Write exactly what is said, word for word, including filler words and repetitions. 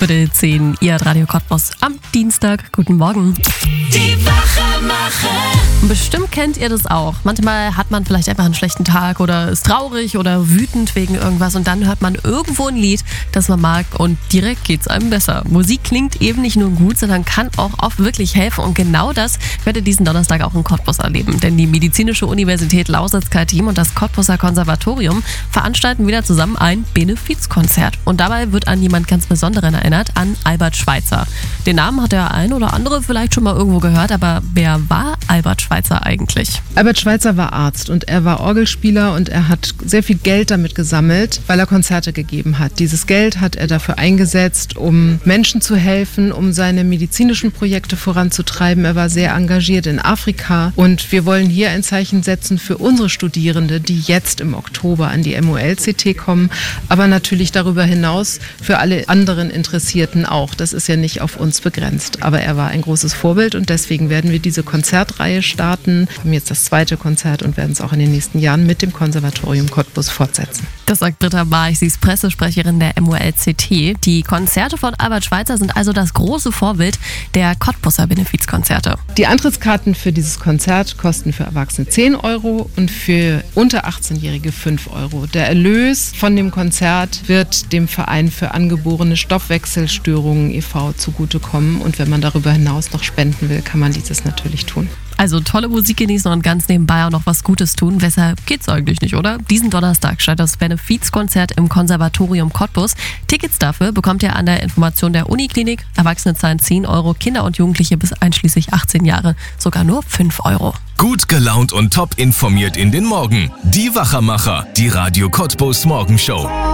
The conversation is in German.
Viertel zehn, ihr hat Radio Cottbus am Dienstag. Guten Morgen. Die Wachemacher. Bestimmt kennt ihr das auch. Manchmal hat man vielleicht einfach einen schlechten Tag oder ist traurig oder wütend wegen irgendwas und dann hört man irgendwo ein Lied, das man mag und direkt geht's einem besser. Musik klingt eben nicht nur gut, sondern kann auch oft wirklich helfen und genau das werdet ihr diesen Donnerstag auch in Cottbus erleben. Denn die Medizinische Universität Lausitz-Kaltim und das Cottbuser Konservatorium veranstalten wieder zusammen ein Benefizkonzert. Und dabei wird an jemand ganz Besonderen erinnert, an Albert Schweitzer. Den Namen hat der ein oder andere vielleicht schon mal irgendwo gehört, aber wer war Albert Schweitzer eigentlich? Albert Schweitzer war Arzt und er war Orgelspieler und er hat sehr viel Geld damit gesammelt, weil er Konzerte gegeben hat. Dieses Geld hat er dafür eingesetzt, um Menschen zu helfen, um seine medizinischen Projekte voranzutreiben. Er war sehr engagiert in Afrika und wir wollen hier ein Zeichen setzen für unsere Studierende, die jetzt im Oktober an die M O L C T kommen, aber natürlich darüber hinaus für alle anderen Interessierten auch. Das ist ja nicht auf uns begrenzt, aber er war ein großes Vorbild und deswegen werden wir diese Konzertreihe starten. Wir haben jetzt das zweite Konzert und werden es auch in den nächsten Jahren mit dem Konservatorium Cottbus fortsetzen. Das sagt Britta Barch, sie ist Pressesprecherin der M O L C T. Die Konzerte von Albert Schweitzer sind also das große Vorbild der Cottbuser Benefizkonzerte. Die Antrittskarten für dieses Konzert kosten für Erwachsene zehn Euro und für unter achtzehnjährige fünf Euro. Der Erlös von dem Konzert wird dem Verein für angeborene Stoffwechselstörungen e V zugutekommen und wenn man darüber hinaus noch spenden will, kann man dieses natürlich tun. Also tolle Musik genießen und ganz nebenbei auch noch was Gutes tun. Weshalb geht's eigentlich nicht, oder? Diesen Donnerstag startet das Benefizkonzert im Konservatorium Cottbus. Tickets dafür bekommt ihr an der Information der Uniklinik. Erwachsene zahlen zehn Euro, Kinder und Jugendliche bis einschließlich achtzehn Jahre sogar nur fünf Euro. Gut gelaunt und top informiert in den Morgen. Die Wachemacher, die Radio Cottbus Morgenshow.